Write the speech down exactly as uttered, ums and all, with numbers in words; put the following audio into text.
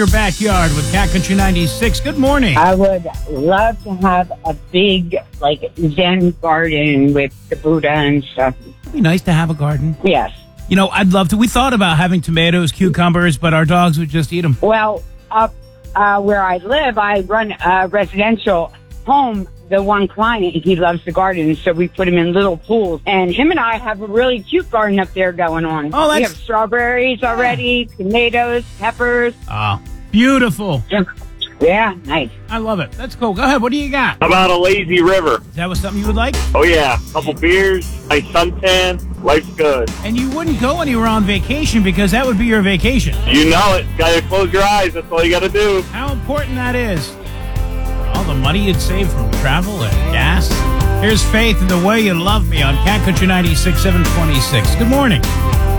Your backyard with Cat Country ninety-six. Good morning. I would love to have a big, like, Zen garden with the Buddha and stuff. It'd be nice to have a garden. Yes. You know, I'd love to. We thought about having tomatoes, cucumbers, but our dogs would just eat them. Well, up uh, where I live, I run a residential home. The one client, he loves the garden, so we put him in little pools. And him and I have a really cute garden up there going on. Oh, that's... We have strawberries already, tomatoes, peppers. Oh, beautiful. Yeah, nice. I love it. That's cool. Go ahead. What do you got? How about a lazy river? Is that was something you would like? Oh, yeah. Couple beers, nice suntan. Life's good. And you wouldn't go anywhere on vacation because that would be your vacation. You know it. Gotta close your eyes. That's all you gotta do. How important that is. All the money you'd save from travel and gas. Here's Faith and The Way You Love Me on Cat Country ninety-six, seven twenty-six. Good morning.